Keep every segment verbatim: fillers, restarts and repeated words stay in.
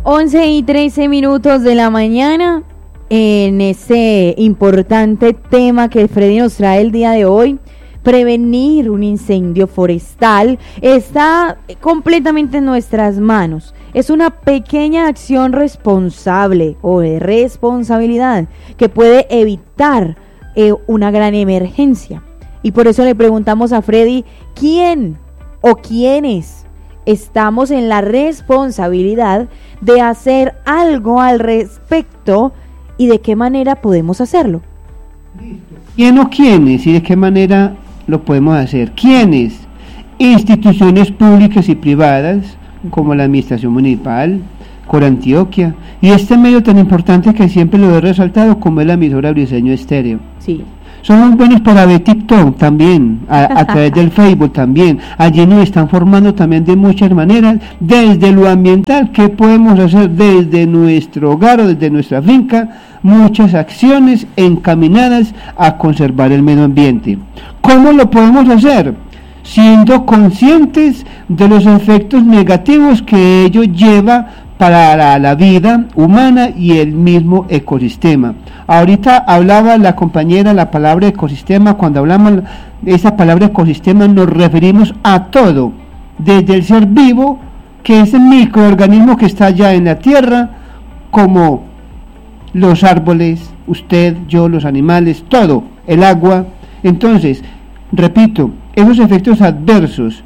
once y trece minutos de la mañana en ese importante tema que Freddy nos trae el día de hoy. Prevenir un incendio forestal está completamente en nuestras manos. Es una pequeña acción responsable o de responsabilidad que puede evitar eh, una gran emergencia. Y por eso le preguntamos a Freddy, ¿quién o quiénes estamos en la responsabilidad de hacer algo al respecto y de qué manera podemos hacerlo? ¿Quién o quiénes y de qué manera lo podemos hacer? ¿Quiénes? Instituciones públicas y privadas como la Administración Municipal, Corantioquia y este medio tan importante que siempre lo he resaltado como es la emisora Briseño Estéreo. Sí. Somos buenos para ver TikTok también, a, a través del Facebook también. Allí nos están formando también de muchas maneras, desde lo ambiental, ¿qué podemos hacer desde nuestro hogar o desde nuestra finca? Muchas acciones encaminadas a conservar el medio ambiente. ¿Cómo lo podemos hacer? Siendo conscientes de los efectos negativos que ello lleva para la, la vida humana y el mismo ecosistema. Ahorita hablaba la compañera la palabra ecosistema. Cuando hablamos de esa palabra ecosistema nos referimos a todo, desde el ser vivo, que es el microorganismo que está allá en la tierra, como los árboles, usted, yo, los animales, todo, el agua. Entonces, repito, esos efectos adversos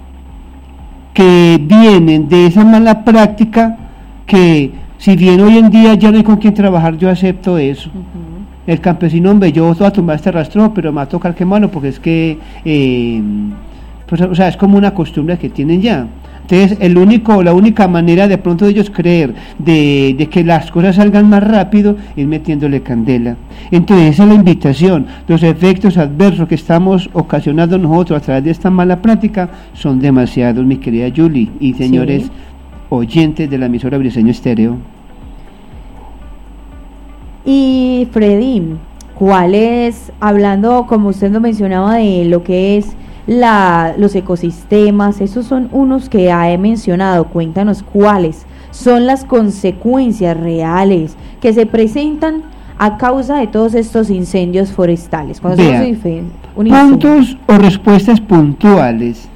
que vienen de esa mala práctica, que si bien hoy en día ya no hay con quién trabajar, yo acepto eso. Uh-huh. El campesino, hombre, yo voy a tomar este rastro, pero me va a tocar quemarlo porque es que, eh, pues, o sea, es como una costumbre que tienen ya. Entonces, el único, la única manera de pronto de ellos creer de, de que las cosas salgan más rápido es metiéndole candela. Entonces, esa es la invitación. Los efectos adversos que estamos ocasionando nosotros a través de esta mala práctica son demasiados, mi querida Julie y señores sí. oyentes de la emisora Briseño Estéreo. Y Freddy, ¿cuál es, hablando como usted lo mencionaba de lo que es la, los ecosistemas, esos son unos que he mencionado, cuéntanos cuáles son las consecuencias reales que se presentan a causa de todos estos incendios forestales? Cuando Vea, un incendio, puntos o respuestas puntuales.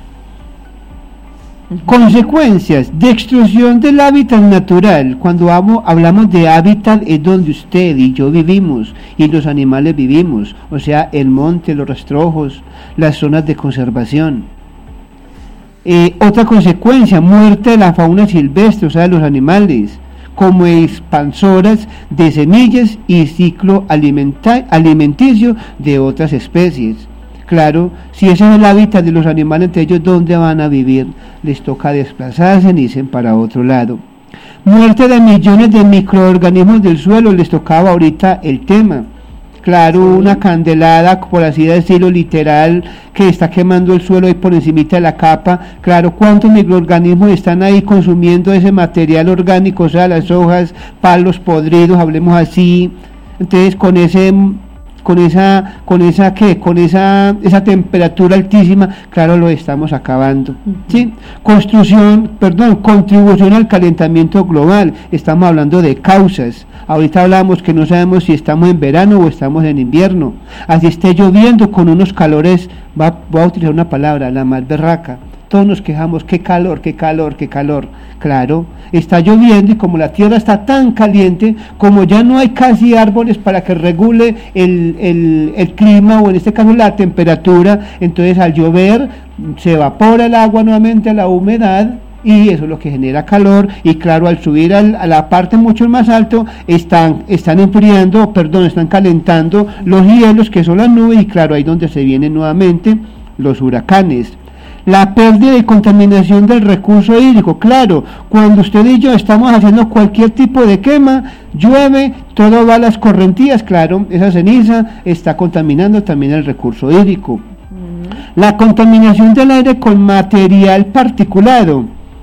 Uh-huh. Consecuencias, destrucción del hábitat natural. Cuando amo, hablamos de hábitat es donde usted y yo vivimos y los animales vivimos, o sea, el monte, los rastrojos, las zonas de conservación. Eh, otra consecuencia, muerte de la fauna silvestre, o sea, de los animales, como expansoras de semillas y ciclo alimenta- alimenticio de otras especies. Claro, si ese es el hábitat de los animales, entre ellos, ¿dónde van a vivir? Les toca desplazarse, dicen, para otro lado. Muerte de millones de microorganismos del suelo, les tocaba ahorita el tema. Claro, sí. Una candelada, por así decirlo, literal, que está quemando el suelo ahí por encimita de la capa. Claro, ¿cuántos microorganismos están ahí consumiendo ese material orgánico? O sea, las hojas, palos podridos, hablemos así. Entonces, con ese... con esa, con esa ¿qué? Con esa, esa temperatura altísima, claro, lo estamos acabando, uh-huh. ¿sí? Construcción, perdón, contribución al calentamiento global, estamos hablando de causas, ahorita hablamos que no sabemos si estamos en verano o estamos en invierno, así esté lloviendo con unos calores, va, voy a utilizar una palabra, la más berraca, todos nos quejamos, qué calor, qué calor, qué calor. Claro, está lloviendo y como la tierra está tan caliente, como ya no hay casi árboles para que regule el, el, el clima o en este caso la temperatura, entonces al llover se evapora el agua nuevamente a la humedad y eso es lo que genera calor y claro, al subir al, a la parte mucho más alto están, están enfriando, perdón, están calentando los hielos que son las nubes y claro, ahí donde se vienen nuevamente los huracanes. La pérdida y contaminación del recurso hídrico, claro, cuando usted y yo estamos haciendo cualquier tipo de quema, llueve, todo va a las correntías, claro, esa ceniza está contaminando también el recurso hídrico. Mm. La contaminación del aire con material particulado,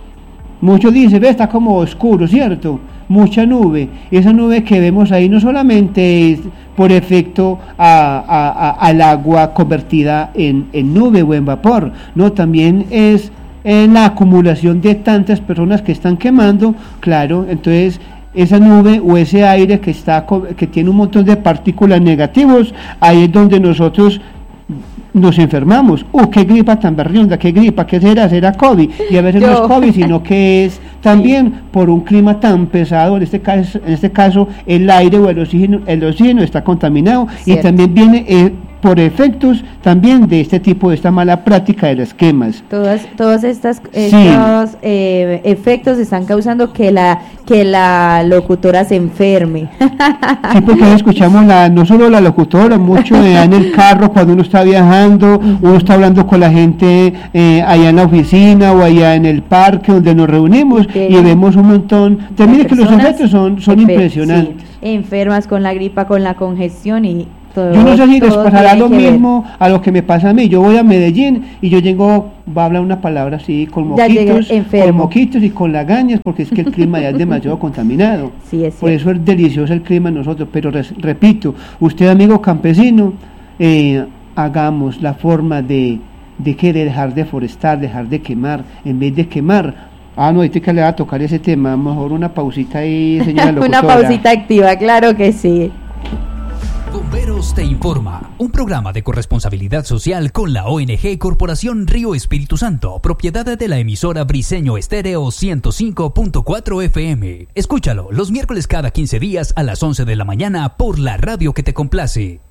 muchos dicen, ve, está como oscuro, ¿cierto? Mucha nube, esa nube que vemos ahí no solamente es por efecto a, a, a, al agua convertida en, en nube o en vapor, no, también es en la acumulación de tantas personas que están quemando, claro, entonces esa nube o ese aire que está que tiene un montón de partículas negativos, ahí es donde nosotros nos enfermamos. ¡Uh, qué gripa tan berrionda! ¿Qué gripa? ¿Qué será? ¿Será COVID? Y a veces Yo. no es COVID, sino que es también sí. por un clima tan pesado, en este caso, en este caso el aire o el oxígeno, el oxígeno está contaminado. Cierto. Y también viene eh, por efectos también de este tipo, de esta mala práctica de las quemas. Todas, todas estas estos sí. eh, efectos están causando que la que la locutora se enferme. Sí, porque escuchamos la, no solo la locutora, mucho eh, en el carro cuando uno está viajando, uh-huh. uno está hablando con la gente eh, allá en la oficina o allá en el parque donde nos reunimos sí. y vemos un montón. También que los efectos son, son efectos, impresionantes. Sí. Enfermas con la gripa, con la congestión y todo. Yo no sé si les pasará lo mismo ver. a lo que me pasa a mí. Yo voy a Medellín y yo llego, va a hablar una palabra así, con moquitos, con moquitos y con lagañas, porque es que el clima ya es demasiado contaminado. Sí, es Por eso es delicioso el clima en nosotros. Pero res, repito, usted, amigo campesino, eh, hagamos la forma de, de que de dejar de forestar, dejar de quemar, en vez de quemar. Ah, no, ahorita que le va a tocar ese tema, mejor una pausita ahí, señora locutora. Una pausita activa, claro que sí. Bomberos te informa, un programa de corresponsabilidad social con la O N G Corporación Río Espíritu Santo, propiedad de la emisora Briseño Estéreo ciento cinco punto cuatro F M. Escúchalo los miércoles cada quince días a las once de la mañana por la radio que te complace.